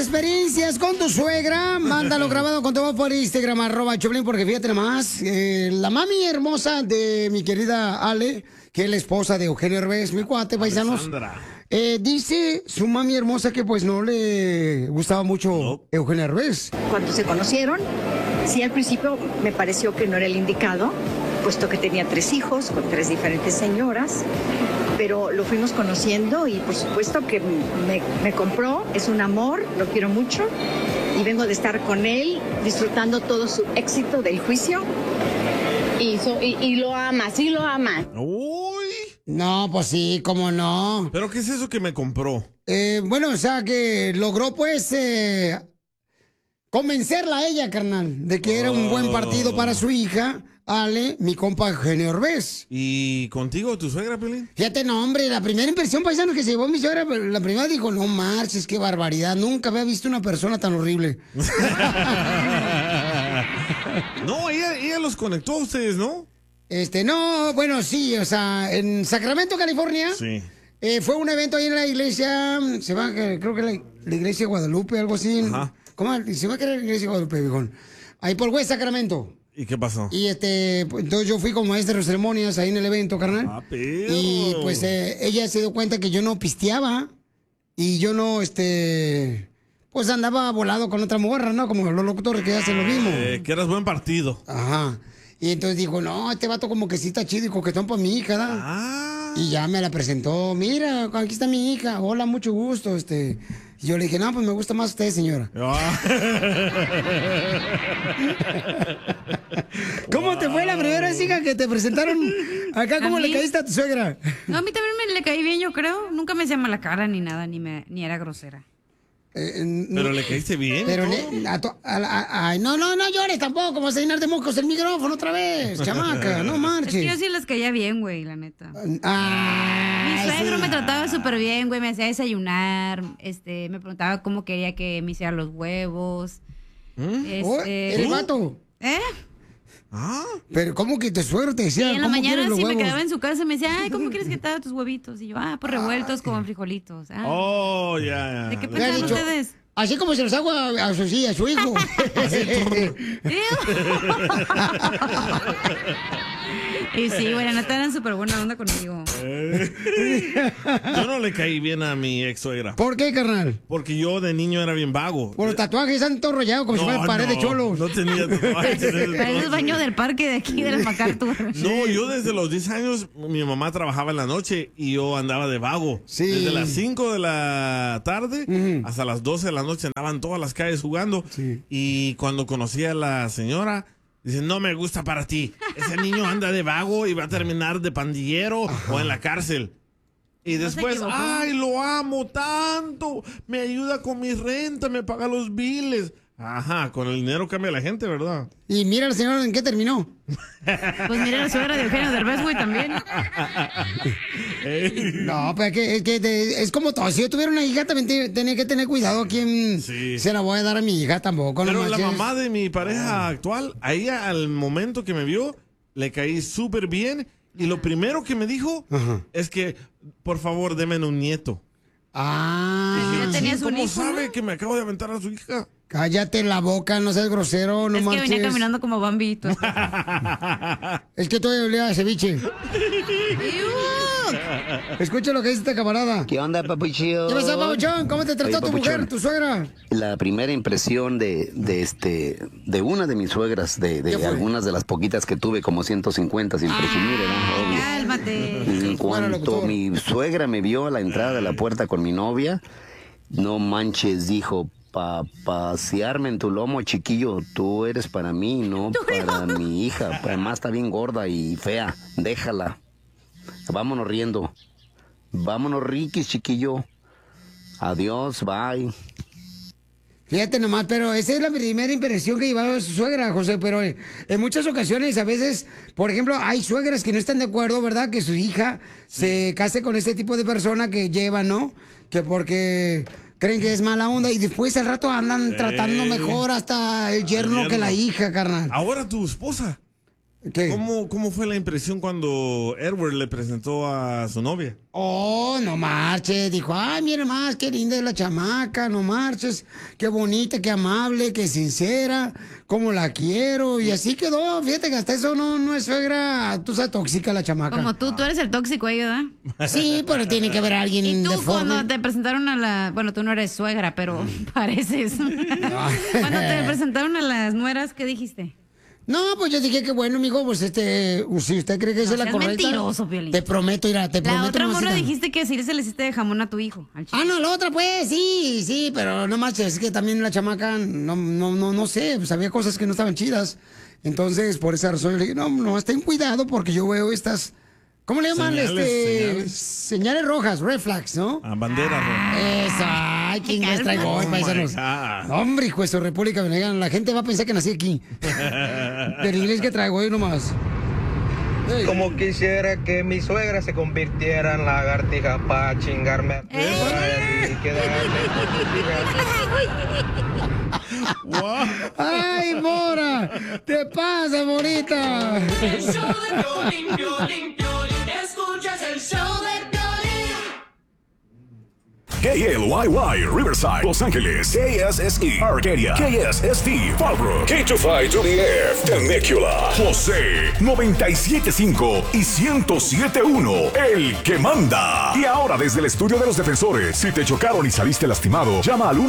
experiencias con tu suegra, mándalo grabado con tu voz por Instagram, @Choplin, porque fíjate nomás, la mami hermosa de mi querida Ale, que es la esposa de Eugenio Derbez, mi cuate, paisanos. Dice su mami hermosa que pues no le gustaba mucho Eugenio Derbez. Cuando se conocieron, sí, al principio me pareció que no era el indicado, puesto que tenía 3 hijos con 3 diferentes señoras, pero lo fuimos conociendo y por supuesto que me compró, es un amor, lo quiero mucho y vengo de estar con él disfrutando todo su éxito del juicio. Y lo ama, sí lo ama. Uy. No, pues sí, cómo no. ¿Pero qué es eso que me compró? Bueno, o sea, que logró pues convencerla a ella, carnal, de que era un buen partido para su hija, Ale, mi compa Eugenio Derbez. ¿Y contigo, tu suegra, Pelín? Fíjate, no, hombre, la primera impresión, paisano, que se llevó mi suegra, la primera dijo, no marches, qué barbaridad, nunca había visto una persona tan horrible. No, ella los conectó a ustedes, ¿no? No, bueno, sí, o sea, en Sacramento, California. Sí. Fue un evento ahí en la iglesia, creo que la iglesia de Guadalupe, algo así. Ajá. ¿Cómo? Se va a querer la iglesia de Guadalupe, viejón. Ahí por West Sacramento. ¿Y qué pasó? Y pues, entonces yo fui como maestro de ceremonias ahí en el evento, carnal. Ah, pero... Y pues ella se dio cuenta que yo no pisteaba y yo no, pues andaba volado con otra morra, ¿no? Como los locutores que hacen lo mismo. Que eras buen partido. Ajá. Y entonces dijo, no, este vato como que sí está chido y coquetón para mi hija, ¿da? Ah. Y ya me la presentó, mira, aquí está mi hija, hola, mucho gusto, Y yo le dije, no, pues me gusta más usted, señora. ¿Cómo te fue la primera vez, hija, que te presentaron acá? ¿Cómo le caíste a tu suegra? No, a mí también me le caí bien, yo creo. Nunca me hacía mala cara ni nada, ni era grosera. Pero le caíste bien. Pero ay, no llores tampoco, vas a llenar de mocos el micrófono otra vez, chamaca, no marches. Es que yo sí les caía bien, güey, la neta. Mi suegro me trataba súper bien, güey, me hacía desayunar, me preguntaba cómo quería que me hiciera los huevos. ¿El vato? Ah. Pero ¿cómo que tu suegro te decía? Y en la ¿cómo mañana los si me huevos? quedaba en su casa me decía, ay, ¿cómo quieres que te haga tus huevitos? Y yo, pues revueltos con frijolitos. Oh, ya. ¿De qué pensaban ustedes? Así como se los hago a su hijo. Y sí, güey, la neta eran súper buena onda conmigo. Yo no le caí bien a mi ex suegra. ¿Por qué, carnal? Porque yo de niño era bien vago. Por los tatuajes están todo rollados como si fuera pared de cholos. No tenía tatuajes. Pareces baño del parque de aquí, del MacArthur. No, yo desde los 10 años, mi mamá trabajaba en la noche y yo andaba de vago. Sí. Desde las 5 de la tarde hasta las 12 de la noche andaban todas las calles jugando. Sí. Y cuando conocí a la señora, dice, no me gusta para ti. Ese niño anda de vago y va a terminar de pandillero o en la cárcel. Y después, ay, lo amo tanto. Me ayuda con mi renta, me paga los biles. Ajá, con el dinero cambia la gente, ¿verdad? Y mira el señor en qué terminó. Pues mira la suegra de Eugenio Derbez, güey, también. No, pero es como todo. Si yo tuviera una hija, también tenía que tener cuidado a quién se la voy a dar a mi hija tampoco. Pero no la manches. mamá de mi pareja actual, a ella al momento que me vio, le caí súper bien. Y lo primero que me dijo es que, por favor, deme un nieto. Ah. ¿Ya tenías un ¿Cómo hijo, sabe no? que me acabo de aventar a su hija? Cállate la boca, no seas grosero, no es manches. que venía caminando como Bambito. Es que todavía olía a ceviche. Escucha lo que dice este camarada. ¿Qué onda, papuchillo? ¿Qué pasó, papuchón? ¿Cómo te trató Oye, tu mujer, papuchón, tu suegra? La primera impresión de una de mis suegras, de algunas de las poquitas que tuve, como 150, sin presumir, ¿verdad? Obvio. Cálmate. En cuanto mi suegra me vio a la entrada de la puerta con mi novia, no manches, dijo, pasearme en tu lomo, chiquillo, tú eres para mí, no para mi hija. Además está bien gorda y fea, déjala. Vámonos riendo. Vámonos riquis, chiquillo. Adiós, bye. Fíjate nomás, pero esa es la primera impresión que llevaba su suegra, José, pero en muchas ocasiones, a veces, por ejemplo, hay suegras que no están de acuerdo, ¿verdad? Que su hija se case con este tipo de persona que lleva, ¿no? Que porque creen que es mala onda y después al rato andan tratando mejor hasta el yerno que la hija, carnal. Ahora tu esposa. ¿Qué? ¿Cómo fue la impresión cuando Edward le presentó a su novia? Oh, no marches. Dijo, ay, mira más, qué linda es la chamaca, no marches. Qué bonita, qué amable, qué sincera, cómo la quiero. Y así quedó. Fíjate que hasta eso no es suegra, tú sabes, tóxica la chamaca. Como tú eres el tóxico ahí, ¿verdad? Sí, pero tiene que haber alguien ¿Y tú deforme. cuando te presentaron a la... Bueno, tú no eres suegra, pero pareces. Cuando te presentaron a las nueras, ¿qué dijiste? No, pues yo dije que bueno, amigo, pues si usted cree que esa es la seas correcta. mentiroso, Piolín. Te prometo, La otra morra mamacita. dijiste que sí se le hiciste de jamón a tu hijo. Ah, no, la otra pues, sí, pero no marches, es que también la chamaca, no sé, pues había cosas que no estaban chidas. Entonces, por esa razón, yo le dije, no, ten cuidado porque yo veo estas, ¿cómo le llaman? Señales rojas, red flags, ¿no? Bandera roja. Eso, ay, ¿quién les traigo hoy, paisanos? Hombre, hijo de su República Dominicana, la gente va a pensar que nací aquí. Pero inglés que traigo hoy nomás. Hey. Como quisiera que mi suegra se convirtiera en lagartija para chingarme a y quedarme. ¡Ay, Mora! ¡Te pasa, bonita! El show de Piolín, Piolín, Piolín. Escuchas el show de Piolín. KLYY, Riverside, Los Ángeles, KSSE, Arcadia, KSST, Fallbrook, K25WF, Temecula, José, 97.5 y 107.1, el que manda. Y ahora desde el estudio de los defensores, si te chocaron y saliste lastimado, llama al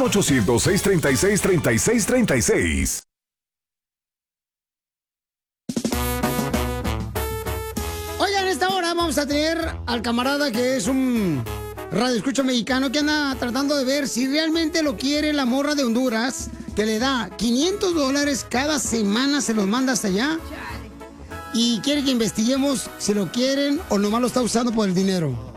1-800-636-3636. Oigan, en esta hora vamos a tener al camarada que es un radioescucha mexicano que anda tratando de ver si realmente lo quiere la morra de Honduras, que le da $500 cada semana, se los manda hasta allá. Y quiere que investiguemos si lo quieren o nomás lo está usando por el dinero.